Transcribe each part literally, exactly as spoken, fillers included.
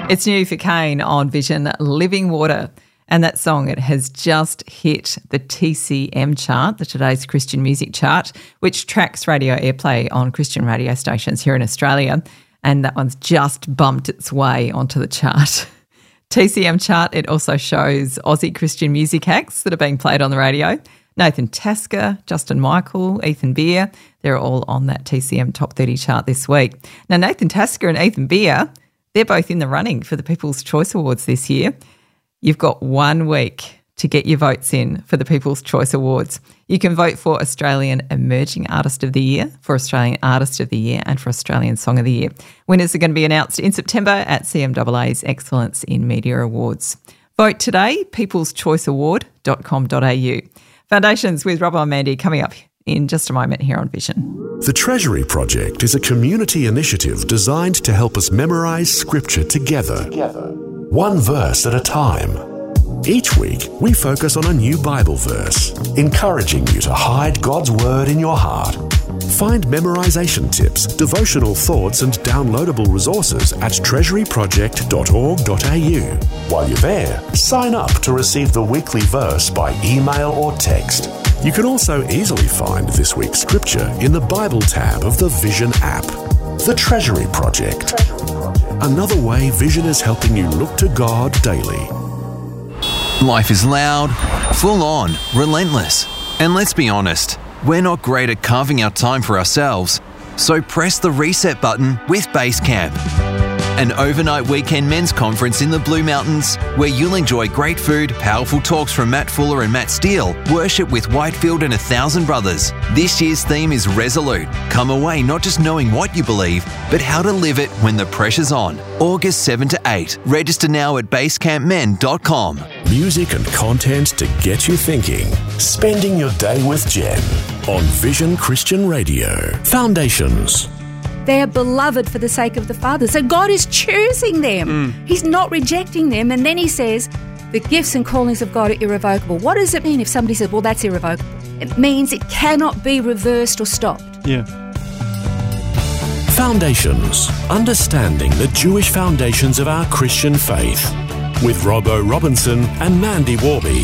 It's new for Kane on Vision, Living Water. And that song, it has just hit the T C M chart, the Today's Christian Music Chart, which tracks radio airplay on Christian radio stations here in Australia. And that one's just bumped its way onto the chart. T C M chart, it also shows Aussie Christian music acts that are being played on the radio. Nathan Tasker, Justin Michael, Ethan Beer, they're all on that T C M Top thirty chart this week. Now, Nathan Tasker and Ethan Beer, they're both in the running for the People's Choice Awards this year. You've got one week to get your votes in for the People's Choice Awards. You can vote for Australian Emerging Artist of the Year, for Australian Artist of the Year and for Australian Song of the Year. Winners are going to be announced in September at C M A A's Excellence in Media Awards. Vote today, peoples choice award dot com dot a u. Foundations with Robbo and Mandy coming up in just a moment here on Vision. The Treasury Project is a community initiative designed to help us memorise Scripture together. together. One verse at a time. Each week, we focus on a new Bible verse, encouraging you to hide God's Word in your heart. Find memorization tips, devotional thoughts and downloadable resources at treasury project dot org dot a u. While you're there, sign up to receive the weekly verse by email or text. You can also easily find this week's scripture in the Bible tab of the Vision app. The Treasury Project. Another way Vision is helping you look to God daily. Life is loud, full on, relentless. And let's be honest, we're not great at carving out time for ourselves. So press the reset button with Basecamp, an overnight weekend men's conference in the Blue Mountains where you'll enjoy great food, powerful talks from Matt Fuller and Matt Steele, worship with Whitefield and a thousand brothers. This year's theme is Resolute. Come away not just knowing what you believe, but how to live it when the pressure's on. August seventh to eighth. Register now at basecamp men dot com. Music and content to get you thinking. Spending your day with Jen on Vision Christian Radio. Foundations. They are beloved for the sake of the Father. So God is choosing them. Mm. He's not rejecting them. And then he says, the gifts and callings of God are irrevocable. What does it mean if somebody says, well, that's irrevocable? It means it cannot be reversed or stopped. Yeah. Foundations. Understanding the Jewish foundations of our Christian faith. With Robbo Robinson and Mandy Warby.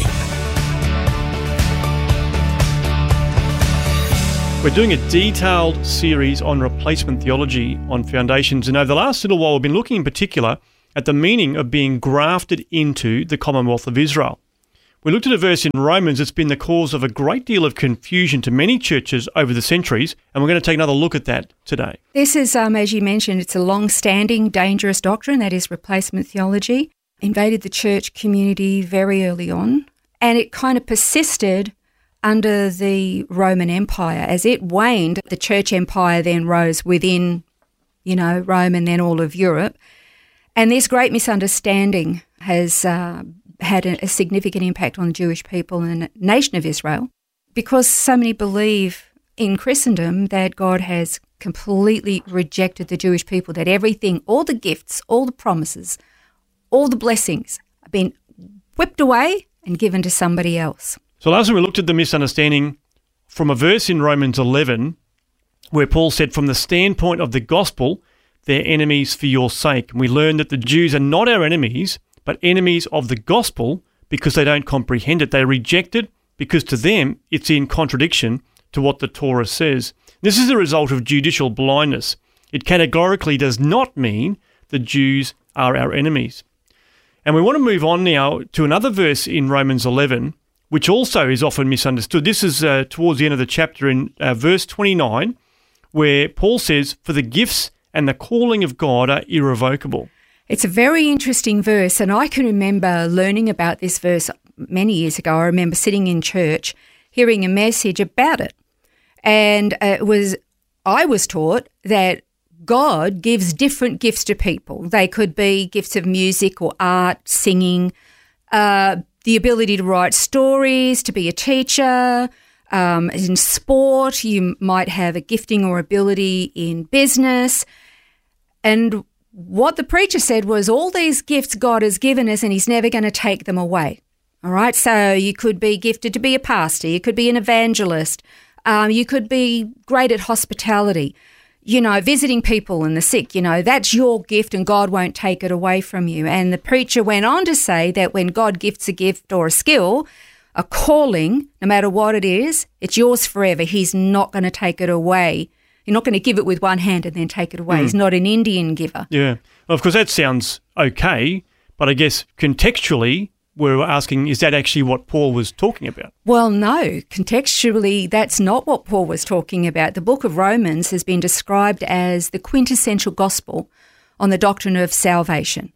We're doing a detailed series on replacement theology on Foundations, and over the last little while we've been looking in particular at the meaning of being grafted into the Commonwealth of Israel. We looked at a verse in Romans that's been the cause of a great deal of confusion to many churches over the centuries, and we're going to take another look at that today. This is, um, as you mentioned, it's a long-standing, dangerous doctrine, that is replacement theology. Invaded the church community very early on, and it kind of persisted under the Roman Empire. As it waned, the church empire then rose within, you know, Rome and then all of Europe. And this great misunderstanding has uh, had a, a significant impact on the Jewish people and the nation of Israel, because so many believe in Christendom that God has completely rejected the Jewish people, that everything, all the gifts, all the promises, all the blessings have been whipped away and given to somebody else. So last week we looked at the misunderstanding from a verse in Romans eleven where Paul said, from the standpoint of the gospel, they're enemies for your sake. And we learned that the Jews are not our enemies, but enemies of the gospel because they don't comprehend it. They reject it because to them it's in contradiction to what the Torah says. This is a result of judicial blindness. It categorically does not mean the Jews are our enemies. And we want to move on now to another verse in Romans eleven, which also is often misunderstood. This is uh, towards the end of the chapter in uh, verse twenty-nine, where Paul says, for the gifts and the calling of God are irrevocable. It's a very interesting verse, and I can remember learning about this verse many years ago. I remember sitting in church, hearing a message about it, and uh, it was I was taught that God gives different gifts to people. They could be gifts of music or art, singing, uh, the ability to write stories, to be a teacher. Um, in sport, you might have a gifting or ability in business. And what the preacher said was all these gifts God has given us and he's never going to take them away. All right, so you could be gifted to be a pastor, you could be an evangelist, um, you could be great at hospitality. you know, visiting people and the sick, you know, that's your gift and God won't take it away from you. And the preacher went on to say that when God gifts a gift or a skill, a calling, no matter what it is, it's yours forever. He's not going to take it away. You're not going to give it with one hand and then take it away. Mm. He's not an Indian giver. Yeah. Well, of course, that sounds okay, but I guess contextually, we're asking, is that actually what Paul was talking about? Well, no. Contextually, that's not what Paul was talking about. The book of Romans has been described as the quintessential gospel on the doctrine of salvation.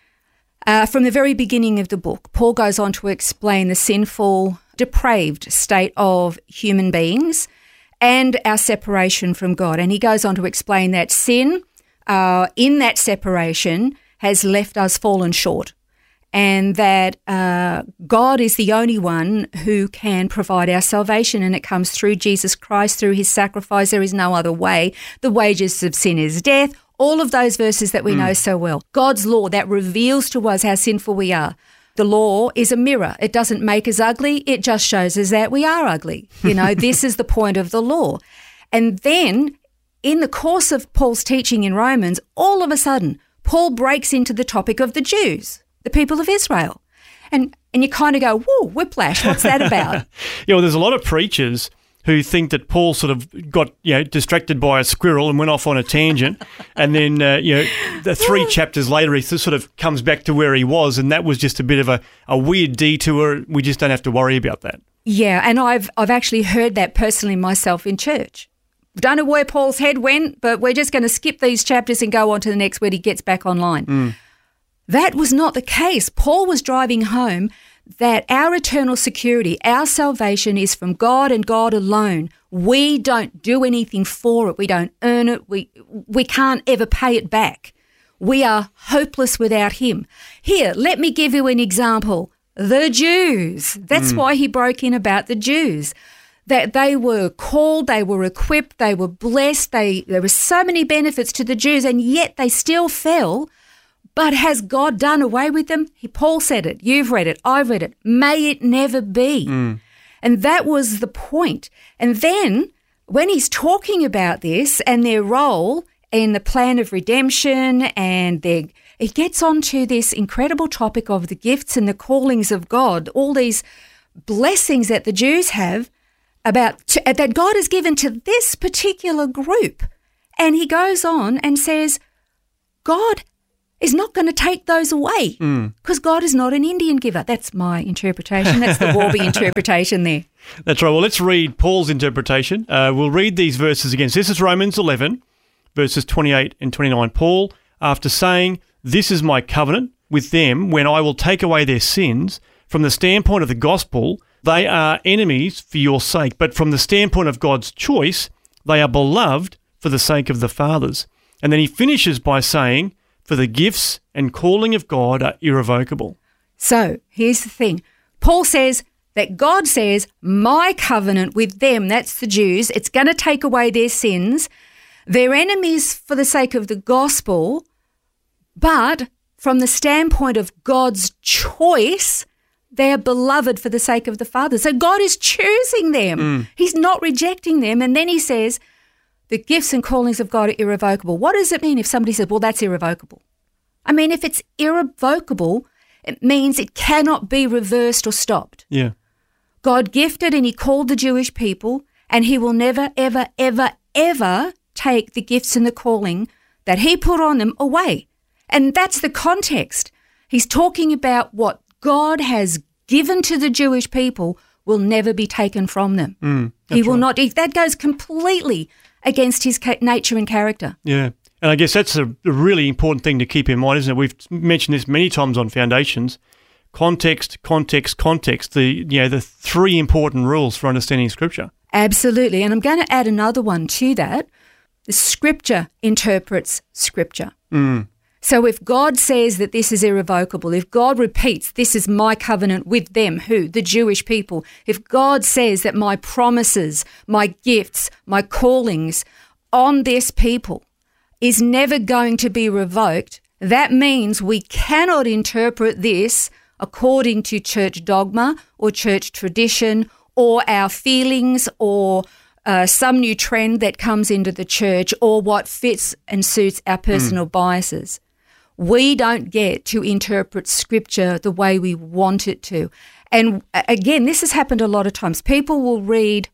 Uh, from the very beginning of the book, Paul goes on to explain the sinful, depraved state of human beings and our separation from God. And he goes on to explain that sin, uh, in that separation, has left us fallen short. And that uh, God is the only one who can provide our salvation, and it comes through Jesus Christ, through his sacrifice. There is no other way. The wages of sin is death. All of those verses that we mm. know so well. God's law that reveals to us how sinful we are. The law is a mirror. It doesn't make us ugly. It just shows us that we are ugly. You know, this is the point of the law. And then in the course of Paul's teaching in Romans, all of a sudden, Paul breaks into the topic of the Jews, the people of Israel. And and you kind of go, whoa, whiplash, what's that about? Yeah, well, there's a lot of preachers who think that Paul sort of got, you know, distracted by a squirrel and went off on a tangent, and then, uh, you know, the three chapters later he sort of comes back to where he was, and that was just a bit of a, a weird detour. We just don't have to worry about that. Yeah, and I've I've actually heard that personally myself in church. Don't know where Paul's head went, but we're just going to skip these chapters and go on to the next when he gets back online. Mm. That was not the case. Paul was driving home that our eternal security, our salvation is from God and God alone. We don't do anything for it. We don't earn it. We we can't ever pay it back. We are hopeless without him. Here, let me give you an example. The Jews. That's mm. why he broke in about the Jews. That they were called, they were equipped, they were blessed. They there were so many benefits to the Jews, and yet they still fell. But has God done away with them? He, Paul said it. You've read it. I've read it. May it never be. Mm. And that was the point. And then when he's talking about this and their role in the plan of redemption, and their, he gets onto this incredible topic of the gifts and the callings of God, all these blessings that the Jews have about to, that God has given to this particular group. And he goes on and says, God is not going to take those away because mm. God is not an Indian giver. That's my interpretation. That's the Warby interpretation there. That's right. Well, let's read Paul's interpretation. Uh, we'll read these verses again. So this is Romans eleven, verses twenty-eight and twenty-nine. Paul, after saying, "This is my covenant with them when I will take away their sins," from the standpoint of the gospel, they are enemies for your sake. But from the standpoint of God's choice, they are beloved for the sake of the fathers. And then he finishes by saying, for the gifts and calling of God are irrevocable. So here's the thing. Paul says that God says, my covenant with them, that's the Jews, it's going to take away their sins. They're enemies for the sake of the gospel, but from the standpoint of God's choice, they're beloved for the sake of the Father. So God is choosing them. Mm. He's not rejecting them. And then he says, the gifts and callings of God are irrevocable. What does it mean if somebody says, well, that's irrevocable? I mean, if it's irrevocable, it means it cannot be reversed or stopped. Yeah. God gifted and he called the Jewish people, and he will never, ever, ever, ever take the gifts and the calling that he put on them away. And that's the context. He's talking about what God has given to the Jewish people will never be taken from them. Mm, he will right. not. That goes completely against his nature and character. Yeah. And I guess that's a really important thing to keep in mind, isn't it? We've mentioned this many times on Foundations. Context, context, context, the you know the three important rules for understanding Scripture. Absolutely. And I'm going to add another one to that. The Scripture interprets Scripture. Mm. So if God says that this is irrevocable, if God repeats, this is my covenant with them, who? The Jewish people. If God says that my promises, my gifts, my callings on this people is never going to be revoked, that means we cannot interpret this according to church dogma or church tradition or our feelings or uh, some new trend that comes into the church or what fits and suits our personal mm. biases. We don't get to interpret Scripture the way we want it to. And again, this has happened a lot of times. People will read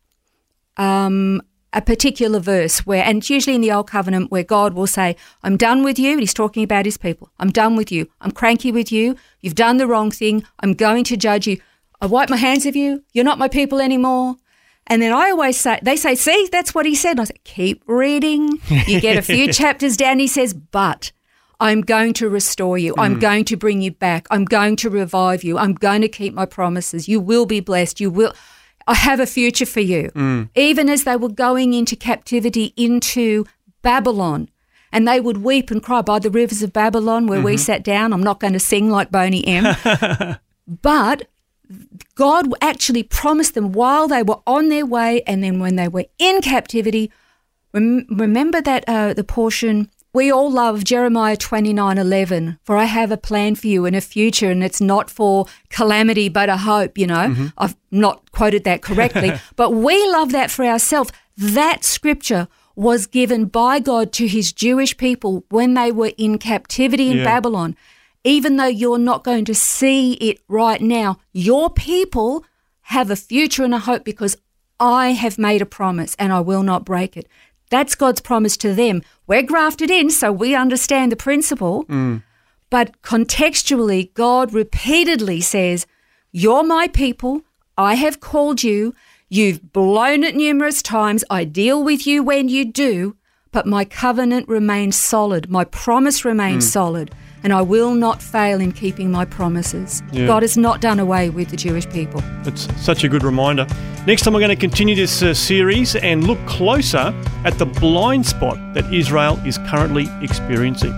um, a particular verse where, and it's usually in the Old Covenant, where God will say, I'm done with you. And he's talking about his people. I'm done with you. I'm cranky with you. You've done the wrong thing. I'm going to judge you. I wipe my hands of you. You're not my people anymore. And then I always say, they say, see, that's what he said. And I say, keep reading. You get a few chapters down. He says, but I'm going to restore you. I'm mm. going to bring you back. I'm going to revive you. I'm going to keep my promises. You will be blessed. You will. I have a future for you. Mm. Even as they were going into captivity into Babylon, and they would weep and cry by the rivers of Babylon where mm-hmm. we sat down. I'm not going to sing like Boney M. But God actually promised them while they were on their way, and then when they were in captivity, rem- remember that uh, the portion, we all love Jeremiah twenty-nine eleven, for I have a plan for you in a future, and it's not for calamity but a hope, you know. Mm-hmm. I've not quoted that correctly, but we love that for ourselves. That scripture was given by God to his Jewish people when they were in captivity in yeah. Babylon. Even though you're not going to see it right now, your people have a future and a hope because I have made a promise and I will not break it. That's God's promise to them. We're grafted in, so we understand the principle. Mm. But contextually, God repeatedly says, you're my people. I have called you. You've blown it numerous times. I deal with you when you do, but my covenant remains solid. My promise remains mm. solid. And I will not fail in keeping my promises. Yeah. God has not done away with the Jewish people. It's such a good reminder. Next time we're going to continue this uh, series and look closer at the blind spot that Israel is currently experiencing.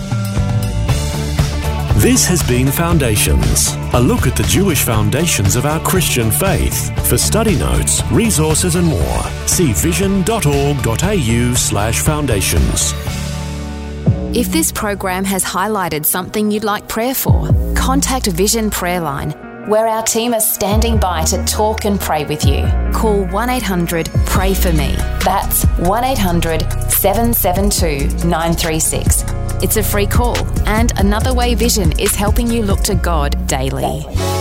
This has been Foundations, a look at the Jewish foundations of our Christian faith. For study notes, resources and more, see vision.org.au slash foundations. If this program has highlighted something you'd like prayer for, contact Vision Prayer Line, where our team are standing by to talk and pray with you. Call one eight hundred pray for me. That's one eight hundred seven seven two nine three six. It's a free call, and another way Vision is helping you look to God daily.